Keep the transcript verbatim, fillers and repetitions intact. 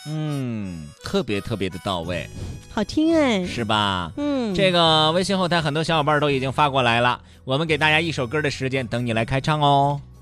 嗯，特别特别的到位， 好听哎， 是吧？ 嗯， 这个微信后台很多小伙伴都已经发过来了，我们给大家一首歌的时间，等你来开唱哦。